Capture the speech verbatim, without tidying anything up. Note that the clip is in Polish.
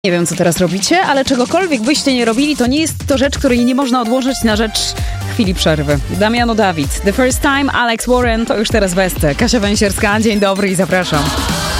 Nie wiem, co teraz robicie, ale czegokolwiek byście nie robili, to nie jest to rzecz, której nie można odłożyć na rzecz chwili przerwy. Damiano David, The First Time, Alex Warren, to już teraz Westy. Kasia Węsierska, dzień dobry i zapraszam.